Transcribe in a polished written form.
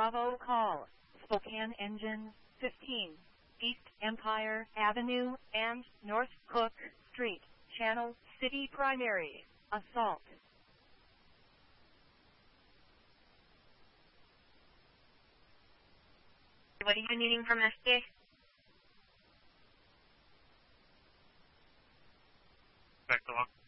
Bravo call, Spokane Engine 15, East Empire Avenue and North Cook Street, Channel City Primary, assault. What are you needing from SJ? Back to one.